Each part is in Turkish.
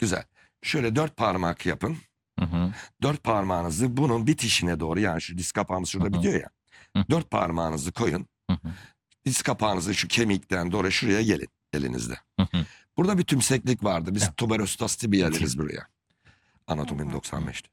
Güzel. Şöyle 4 parmak yapın. Hı hı. 4 parmağınızı bunun bitişine doğru, yani şu diz kapağımız şurada Hı hı. bitiyor ya. Hı. 4 parmağınızı koyun. Hı hı. Diz kapağınızı şu kemikten doğru şuraya gelin elinizde. Hı hı. Burada bir tümseklik vardı. Biz Evet. tuberostas tibia deriz buraya. Anatomim 95'ti.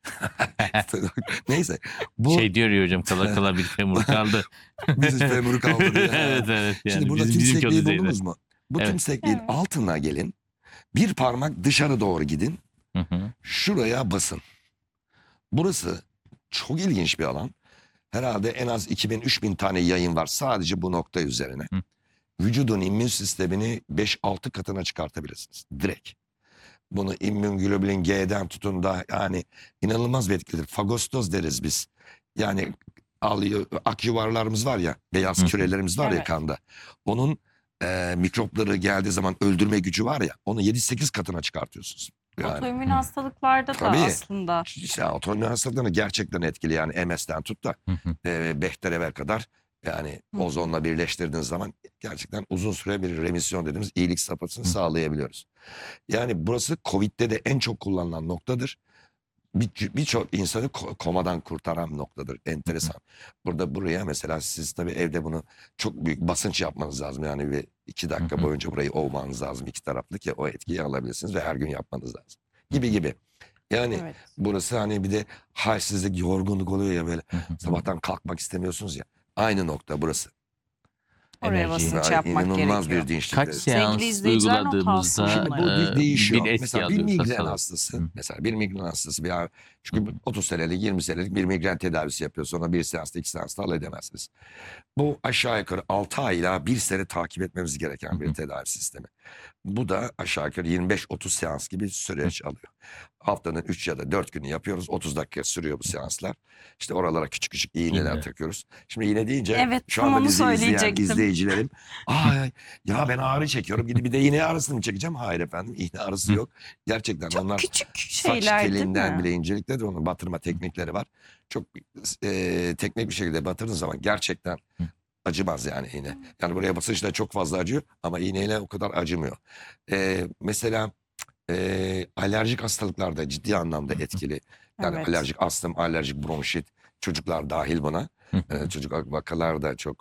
Neyse. Bu Şey diyor ya hocam, kala kala bir femur kaldı. biz femuru kaldı diye. Evet evet, yani Şimdi burada bizim çok tümsekliği düzeyde. buldunuz mu? Bu Evet. tümsekliğin Evet. altına gelin. Bir parmak dışarı doğru gidin. Hı hı. Şuraya basın. Burası çok ilginç bir alan. Herhalde en az 2000-3000 tane yayın var sadece bu nokta üzerine. Hı. Vücudun immün sistemini 5-6 katına çıkartabilirsiniz. Direkt. Bunu immünoglobulin G'den tutun da, yani inanılmaz bir etkilidir. Fagostoz deriz biz. Yani ak yuvarlarımız var ya, beyaz Hı. kürelerimiz var ya Evet. kanda. Onun mikropları geldiği zaman öldürme gücü var ya, onu 7-8 katına çıkartıyorsunuz. Yani Otoimmün hastalıklarda da Tabii. aslında. işte otoimmün hastalıklarını gerçekten etkili, yani MS'den tut da Hı hı. Behter'e kadar, yani Hı. ozonla birleştirdiğiniz zaman gerçekten uzun süre bir remisyon dediğimiz iyilik safhasını Hı. sağlayabiliyoruz. Yani burası Covid'de de en çok kullanılan noktadır. Birçok insanı komadan kurtaran noktadır. Enteresan. Burada buraya mesela siz tabii evde bunu çok büyük basınç yapmanız lazım. Yani bir 2 dakika Hı hı. boyunca burayı ovmanız lazım iki taraflı ki o etkiyi alabilirsiniz ve her gün yapmanız lazım. Gibi gibi. Yani Evet. burası hani bir de halsizlik, yorgunluk oluyor ya böyle. Hı hı. Sabahtan kalkmak istemiyorsunuz ya. Aynı nokta burası. Oraya Enerjiyi. basınç yapmak İnanılmaz gerekiyor. bir dinçlik. Kaç seans izleyiciler not alsın uyguladığımızda Şimdi bu bunları. değişiyor. bir etki Mesela bir alıyoruz migren hastalar. hastası, Hı. mesela bir migren hastası çünkü Hı hı. 30 senelik 20 senelik bir migren tedavisi yapıyor. Sonra bir seansta 2 seansta halledemezsiniz. Bu aşağı yukarı 6 ay ila 1 sene takip etmemiz gereken Hı bir hı. tedavi sistemi. Bu da aşağı yukarı 25-30 seans gibi süreç alıyor. Haftanın 3 ya da 4 günü yapıyoruz. 30 dakika sürüyor bu seanslar. İşte oralara küçük küçük iğneler İğne. takıyoruz. Şimdi iğne deyince Evet, şu tam anda onu bizi izleyen söyleyecektim. izleyicilerim, ay ya ben ağrı çekiyorum, gidip bir de iğne ağrısını mı çekeceğim? Hayır efendim, iğne ağrısı Hı. yok. Gerçekten Çok onlar küçük saç şeyler değil telinden mi? bile inceliktedir. Onun batırma teknikleri var. Çok teknik bir şekilde batırdığınız zaman gerçekten Hı. acımaz yani iğne. Yani buraya basınçla çok fazla acıyor ama iğneyle o kadar acımıyor. Mesela alerjik hastalıklarda ciddi anlamda etkili. Yani Evet. alerjik astım, alerjik bronşit, çocuklar dahil buna. Hı hı. Çocuk vakalar da çok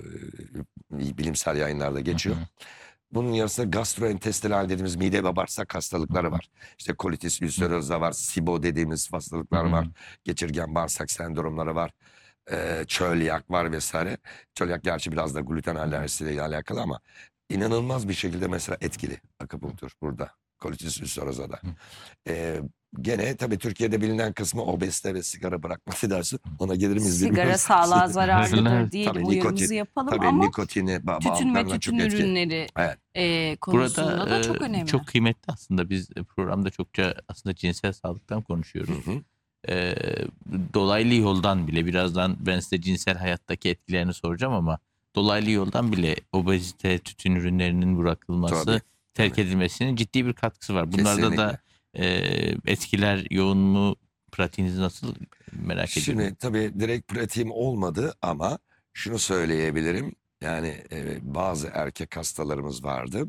bilimsel yayınlarda Hı geçiyor. hı. Bunun yanı gastrointestinal dediğimiz mide ve bağırsak hastalıkları Hı hı. var. İşte kolitis ulcerosa var, SIBO dediğimiz Hı hastalıklar hı. var. Geçirgen bağırsak sendromları var. Çölyak var vesaire. Çölyak gerçi biraz da gluten alerjisiyle alakalı ama inanılmaz bir şekilde mesela etkili akupunktur burada. Kolitis ulcerosa'da. Hı. Gene tabii Türkiye'de bilinen kısmı obezite ve sigara bırakma tedavisi. Ona gelir miyiz bilmiyorum. Sigara sağlığa zararlıdır diyelim, Tabii uyarımızı yapalım tabii ama nikotini tütün ve bağımlılarına tütün çok etki. ürünleri Evet. konusunda Burada da çok önemli. çok kıymetli aslında. Biz programda çokça aslında cinsel sağlıktan Hı konuşuyoruz. hı. E, Dolaylı yoldan bile, birazdan ben size cinsel hayattaki etkilerini soracağım ama dolaylı yoldan bile obezite, tütün ürünlerinin bırakılması, Tabii, terk tabii. edilmesinin ciddi bir katkısı var. Bunlarda da etkiler yoğun mu? Pratiğiniz nasıl? Merak ediyorum. Şimdi tabii direkt pratiğim olmadı ama şunu söyleyebilirim. Yani bazı erkek hastalarımız vardı.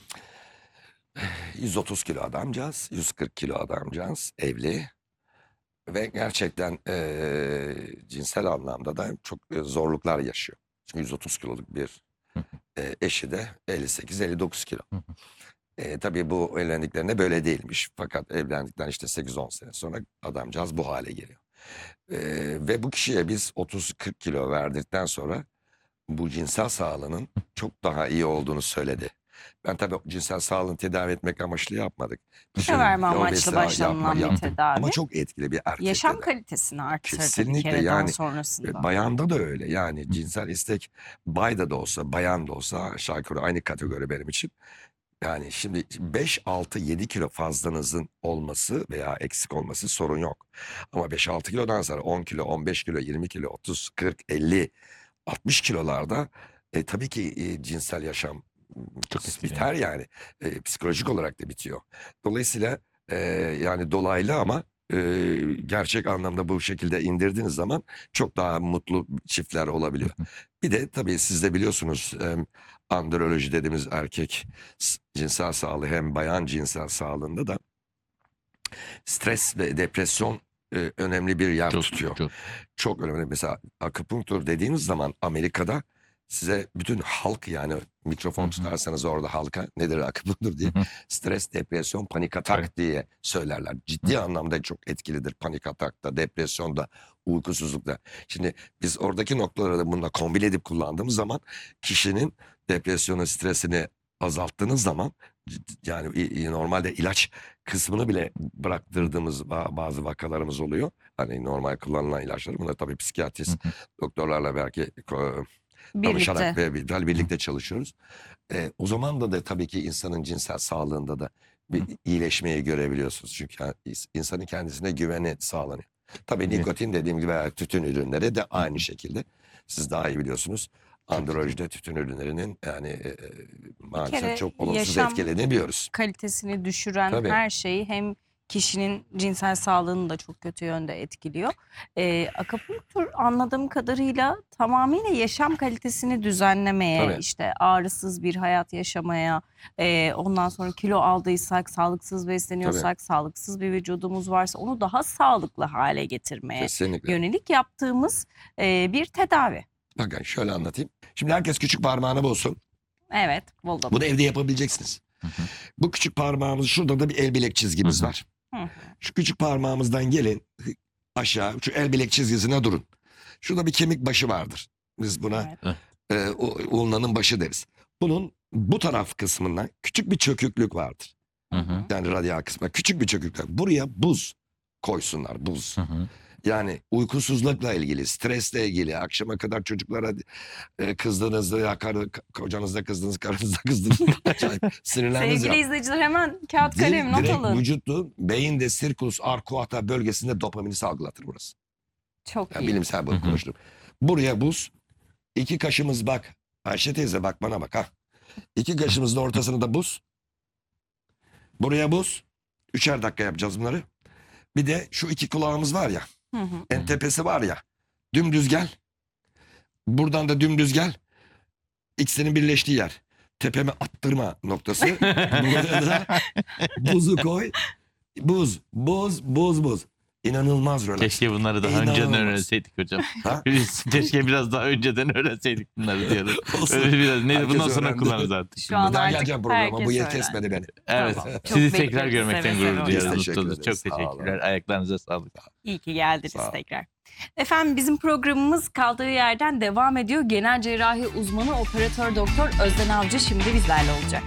130 kilo adamcağız, 140 kilo adamcağız, evli. Ve gerçekten cinsel anlamda da çok zorluklar yaşıyor. Çünkü 130 kiloluk bir Hı eşi de 58-59 kilo. hı. Tabii bu evlendiklerinde böyle değilmiş. Fakat evlendikten işte 8-10 sene sonra adamcağız bu hale geliyor. Ve bu kişiye biz 30-40 kilo verdikten sonra bu cinsel sağlığının çok daha iyi olduğunu söyledi. Ben tabii cinsel sağlığını tedavi etmek amaçlı yapmadık. Kilo verme amaçlı Obezite başlanılan bir yaptık. Ama tedavi. çok etkili bir erkekte Yaşam de. kalitesini arttırdı bir Kesinlikle kere daha yani sonrasında. bayanda da öyle. Yani cinsel istek bayda da olsa, bayan da olsa aşağı yukarı aynı kategori benim için. Yani şimdi 5, 6, 7 kilo fazlanızın olması veya eksik olması sorun yok. Ama 5-6 kilodan sonra 10 kilo, 15 kilo, 20 kilo, 30, 40, 50, 60 kilolarda tabii ki cinsel yaşam Çok etkili. biter yani. Psikolojik olarak da bitiyor. Dolayısıyla yani dolaylı ama gerçek anlamda bu şekilde indirdiğiniz zaman çok daha mutlu çiftler olabiliyor. Bir de tabii siz de biliyorsunuz androloji dediğimiz erkek cinsel sağlığı hem bayan cinsel sağlığında da stres ve depresyon önemli bir yer Çok, tutuyor. çok. Çok önemli. Mesela akupunktur dediğiniz zaman Amerika'da size bütün halk, yani mikrofon Hı hı. tutarsanız orada halka nedir akupunktur diye Hı hı. stres, depresyon, panik atak Evet. diye söylerler. Ciddi anlamda çok etkilidir panik atakta, depresyonda, uykusuzlukta. Şimdi biz oradaki noktaları da bununla kombine edip kullandığımız zaman kişinin depresyonu, stresini azalttığınız zaman yani normalde ilaç kısmını bile bıraktırdığımız bazı vakalarımız oluyor. Hani normal kullanılan ilaçları, bunlar tabii psikiyatrist Hı hı. doktorlarla belki Birlikte. danışarak ve birlikte çalışıyoruz. O zaman da tabii ki insanın cinsel sağlığında da bir iyileşmeyi görebiliyorsunuz. Çünkü insanın kendisine güveni sağlanıyor. Tabii Evet. nikotin dediğim gibi veya tütün ürünleri de aynı şekilde. Siz daha iyi biliyorsunuz. Androlojide tütün ürünlerinin yani maalesef kere çok olumsuz yaşam etkilenebiliyoruz. kalitesini düşüren Tabii. her şeyi hem kişinin cinsel sağlığını da çok kötü yönde etkiliyor. Akupunktur anladığım kadarıyla tamamıyla yaşam kalitesini düzenlemeye, Tabii. işte ağrısız bir hayat yaşamaya, ondan sonra kilo aldıysak, sağlıksız besleniyorsak, sağlıksız bir vücudumuz varsa onu daha sağlıklı hale getirmeye Kesinlikle. yönelik yaptığımız bir tedavi. Bakın şöyle anlatayım. Şimdi herkes küçük parmağını bulsun. Evet, buldum. Bunu evde yapabileceksiniz. Hı hı. Bu küçük parmağımız, şurada da bir el bilek çizgimiz Hı hı. var. Hı hı. Şu küçük parmağımızdan gelin aşağı, şu el bilek çizgisine durun. Şurada bir kemik başı vardır. Biz buna Evet. ulnanın başı deriz. Bunun bu taraf kısmından küçük bir çöküklük vardır. Hı hı. Yani radyal kısmına küçük bir çöküklük. Buraya buz koysunlar, buz. Hı hı. Yani uykusuzlukla ilgili, stresle ilgili, akşama kadar çocuklara kızdığınızda, ya kocanızda kızdınız, karınızda kızdınız, acayip sinirlendiniz Sevgili ya. izleyiciler, hemen kağıt kalem not Direkt alın. vücutun beyinde sirkulus arcuata bölgesinde dopamini salgılatır burası. Çok Yani iyi. bilimsel Hı bunu hı. konuştum. Buraya buz, 2 kaşımız bak. Ayşe teyze bak bana bak ha. 2 kaşımızın ortasını da buz. Buraya buz. 3'er dakika yapacağız bunları. Bir de şu 2 kulağımız var ya. Hı hı. En tepesi var ya. Dümdüz gel. Buradan da dümdüz gel. İkisinin birleştiği yer. Tepeme attırma noktası. Buraya da buzu koy. Buz, buz, buz, buz. İnanılmaz relax. Keşke bunları daha önceden İnanılmaz. öğrenseydik hocam. Ha? Biz keşke biraz daha önceden öğrenseydik bunları diyoruz. Olsun. Öyle biraz neyse Herkes bundan sonra öğrendi. kullanırız artık. Şu an Bir daha artık geleceğim programa. Bu herkes yer öğrendi. kesmedi beni. Evet. Tamam, çok Sizi tekrar bekleriz, görmekten seve seve gurur hocam. duyuyoruz. Biz teşekkür Mutluluk. ederiz. Çok Sağ olun. teşekkürler. Ayaklarınıza sağlık. İyi ki geldiniz Sağ ol. tekrar. Efendim, bizim programımız kaldığı yerden devam ediyor. Genel cerrahi uzmanı operatör doktor Özden Avcı şimdi bizlerle olacak.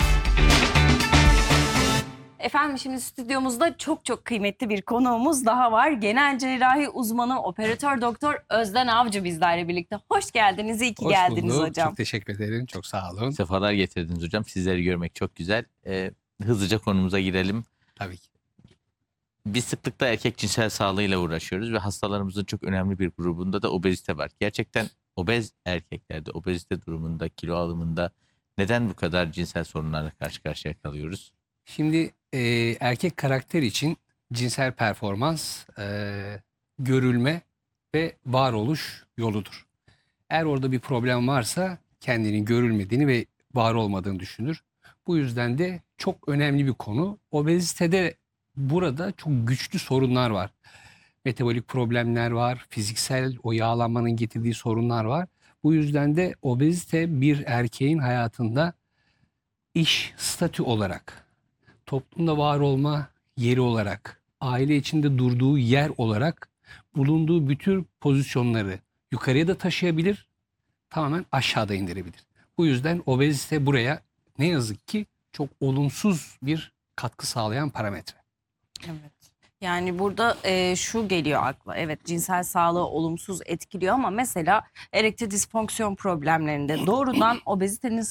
Efendim, şimdi stüdyomuzda çok kıymetli bir konuğumuz daha var. Genel cerrahi uzmanı operatör doktor Özden Avcı bizlerle birlikte. Hoş geldiniz, iyi ki Hoş geldiniz bulduk. hocam. Çok teşekkür ederim. Çok sağ olun. Sefalar getirdiniz hocam. Sizleri görmek çok güzel. Hızlıca konumuza girelim. Tabii ki. Biz sıklıkla erkek cinsel sağlığıyla uğraşıyoruz ve hastalarımızın çok önemli bir grubunda da obezite var. Gerçekten obez erkeklerde, obezite durumunda, kilo alımında neden bu kadar cinsel sorunlarla karşı karşıya kalıyoruz? Şimdi erkek karakter için cinsel performans görülme ve varoluş yoludur. Eğer orada bir problem varsa kendinin görülmediğini ve var olmadığını düşünür. Bu yüzden de çok önemli bir konu. Obezitede burada çok güçlü sorunlar var. Metabolik problemler var, fiziksel o yağlanmanın getirdiği sorunlar var. Bu yüzden de obezite bir erkeğin hayatında iş, statü olarak, toplumda var olma yeri olarak, aile içinde durduğu yer olarak bulunduğu bütün pozisyonları yukarıya da taşıyabilir, tamamen aşağıda indirebilir. Bu yüzden obezite buraya ne yazık ki çok olumsuz bir katkı sağlayan parametre. Evet. Yani burada şu geliyor akla. Evet, cinsel sağlığı olumsuz etkiliyor ama mesela erektil disfonksiyon problemlerinde doğrudan obezitenin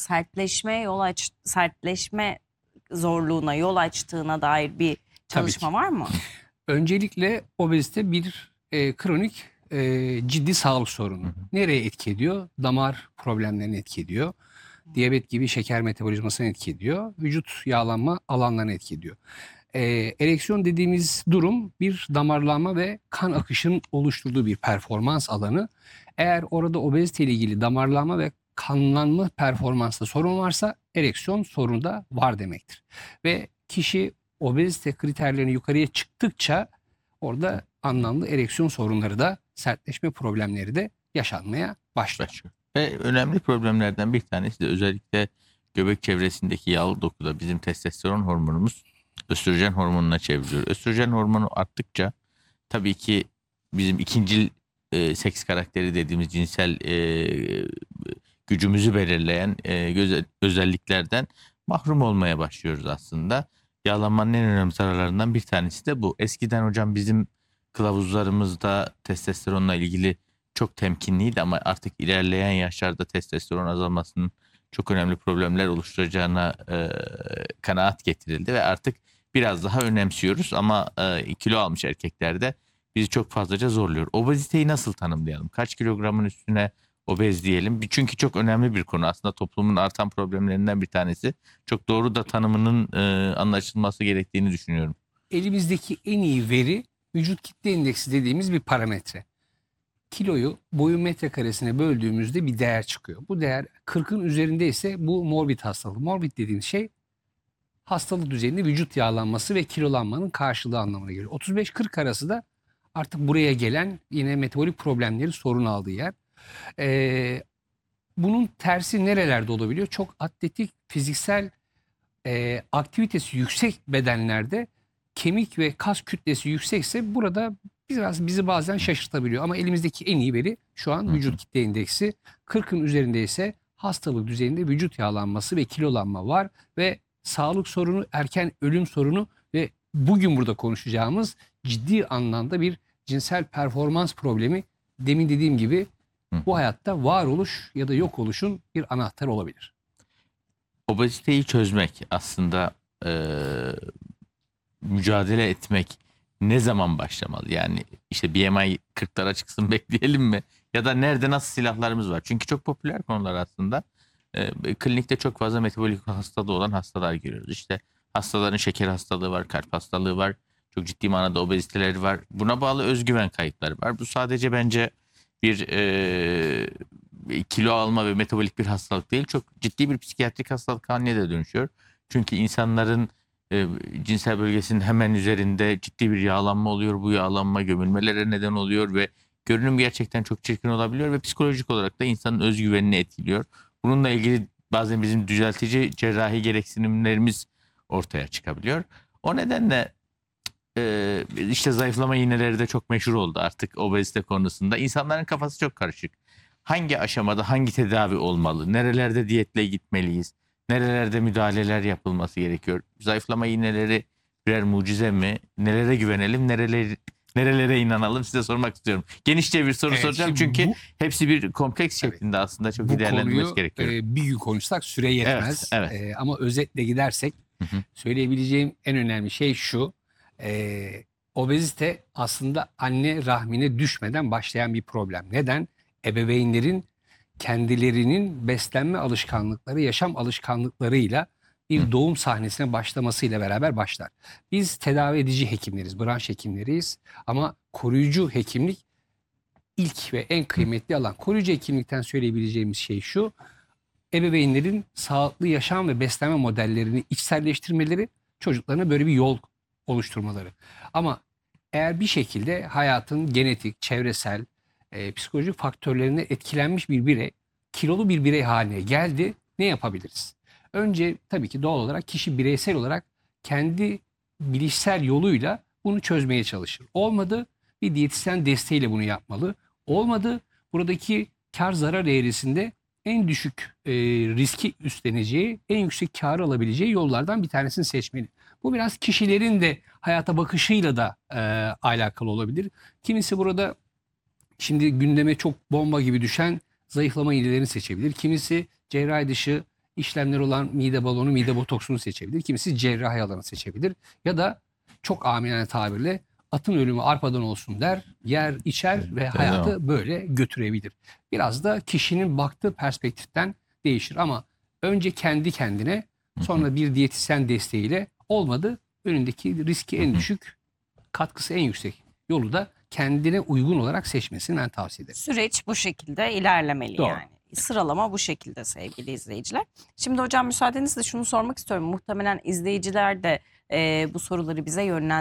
sertleşme zorluğuna yol açtığına dair bir çalışma var mı? Öncelikle obezite bir kronik ciddi sağlık sorunu. Nereye etki ediyor? Damar problemlerini etki ediyor. Diyabet gibi şeker metabolizmasını etki ediyor. Vücut yağlanma alanlarını etki ediyor. Ereksiyon dediğimiz durum bir damarlanma ve kan akışının oluşturduğu bir performans alanı. Eğer orada obezite ile ilgili damarlanma ve kanlanma performansta sorun varsa ereksiyon sorunu da var demektir. Ve kişi obezite kriterlerini yukarıya çıktıkça orada anlamlı ereksiyon sorunları da, sertleşme problemleri de yaşanmaya başlıyor. Başlıyor. Ve önemli problemlerden bir tanesi de özellikle göbek çevresindeki yağlı dokuda bizim testosteron hormonumuz östrojen hormonuna çevriliyor. Östrojen hormonu arttıkça tabii ki bizim ikincil seks karakteri dediğimiz cinsel gücümüzü belirleyen özelliklerden mahrum olmaya başlıyoruz aslında. Yağlanmanın en önemli zararlarından bir tanesi de bu. Eskiden hocam bizim kılavuzlarımızda testosteronla ilgili çok temkinliydi ama artık ilerleyen yaşlarda testosteron azalmasının çok önemli problemler oluşturacağına kanaat getirildi ve artık biraz daha önemsiyoruz ama kilo almış erkeklerde bizi çok fazlaca zorluyor. Obeziteyi nasıl tanımlayalım? Kaç kilogramın üstüne obez diyelim? Çünkü çok önemli bir konu. Aslında toplumun artan problemlerinden bir tanesi. Çok doğru da tanımının anlaşılması gerektiğini düşünüyorum. Elimizdeki en iyi veri vücut kitle indeksi dediğimiz bir parametre. Kiloyu boyun metrekaresine böldüğümüzde bir değer çıkıyor. Bu değer 40'ın üzerinde ise bu morbid hastalık. Morbid dediğimiz şey hastalık düzeyinde vücut yağlanması ve kilolanmanın karşılığı anlamına geliyor. 35-40 arası da artık buraya gelen yine metabolik problemleri sorun aldığı yer. Bunun tersi nerelerde olabiliyor? Çok atletik, fiziksel aktivitesi yüksek bedenlerde kemik ve kas kütlesi yüksekse burada biraz bizi bazen şaşırtabiliyor. Ama elimizdeki en iyi veri şu an vücut kitle indeksi. 40'ın üzerinde ise hastalık düzeyinde vücut yağlanması ve kilolanma var ve sağlık sorunu, erken ölüm sorunu ve bugün burada konuşacağımız ciddi anlamda bir cinsel performans problemi, demin dediğim gibi bu hayatta varoluş ya da yok oluşun bir anahtarı olabilir. Obeziteyi çözmek aslında mücadele etmek ne zaman başlamalı? Yani işte BMI 40'lara çıksın bekleyelim mi? Ya da nerede nasıl silahlarımız var? Çünkü çok popüler konular aslında. Klinikte çok fazla metabolik hastalığı olan hastalar görüyoruz. İşte hastaların şeker hastalığı var, kalp hastalığı var. Çok ciddi manada obeziteleri var. Buna bağlı özgüven kayıpları var. Bu sadece bence bir kilo alma ve metabolik bir hastalık değil. Çok ciddi bir psikiyatrik hastalık haline de dönüşüyor. Çünkü insanların cinsel bölgesinin hemen üzerinde ciddi bir yağlanma oluyor. Bu yağlanma gömülmelere neden oluyor ve görünüm gerçekten çok çirkin olabiliyor ve psikolojik olarak da insanın özgüvenini etkiliyor. Bununla ilgili bazen bizim düzeltici cerrahi gereksinimlerimiz ortaya çıkabiliyor. O nedenle işte zayıflama iğneleri de çok meşhur oldu artık obezite konusunda. İnsanların kafası çok karışık. Hangi aşamada hangi tedavi olmalı? Nerelerde diyetle gitmeliyiz? Nerelerde müdahaleler yapılması gerekiyor? Zayıflama iğneleri birer mucize mi? Nelere güvenelim? Nerelere inanalım? Size sormak istiyorum. Genişçe bir soru soracağım çünkü hepsi bir kompleks şeklinde aslında çok iyi değerlendirilmesi gerekiyor. Bir gün konuşsak süre yetmez. Evet. Ama özetle gidersek söyleyebileceğim en önemli şey şu. Obezite aslında anne rahmine düşmeden başlayan bir problem. Neden? Ebeveynlerin kendilerinin beslenme alışkanlıkları, yaşam alışkanlıklarıyla bir doğum sahnesine başlamasıyla beraber başlar. Biz tedavi edici hekimleriz, branş hekimleriyiz ama koruyucu hekimlik ilk ve en kıymetli alan. Koruyucu hekimlikten söyleyebileceğimiz şey şu: ebeveynlerin sağlıklı yaşam ve beslenme modellerini içselleştirmeleri, çocuklarına böyle bir yol oluşturmaları. Ama eğer bir şekilde hayatın genetik, çevresel, psikolojik faktörlerine etkilenmiş bir birey, kilolu bir birey haline geldi, ne yapabiliriz? Önce tabii ki doğal olarak kişi bireysel olarak kendi bilişsel yoluyla bunu çözmeye çalışır. Olmadı, bir diyetisyen desteğiyle bunu yapmalı. Olmadı, buradaki kar zarar eğrisinde en düşük riski üstleneceği, en yüksek karı alabileceği yollardan bir tanesini seçmeli. Bu biraz kişilerin de hayata bakışıyla da alakalı olabilir. Kimisi burada şimdi gündeme çok bomba gibi düşen zayıflama iğnelerini seçebilir. Kimisi cerrahi dışı işlemler olan mide balonu, mide botoksunu seçebilir. Kimisi cerrahi alanı seçebilir. Ya da çok amiyane tabirle atın ölümü arpadan olsun der, yer içer ve hayatı böyle götürebilir. Biraz da kişinin baktığı perspektiften değişir ama önce kendi kendine, sonra bir diyetisyen desteğiyle, olmadı önündeki riski en düşük, katkısı en yüksek yolu da kendine uygun olarak seçmesini ben tavsiye ederim. Süreç bu şekilde ilerlemeli Doğru. yani. sıralama bu şekilde sevgili izleyiciler. Şimdi hocam müsaadenizle şunu sormak istiyorum. Muhtemelen izleyiciler de bu soruları bize yönlendirecek.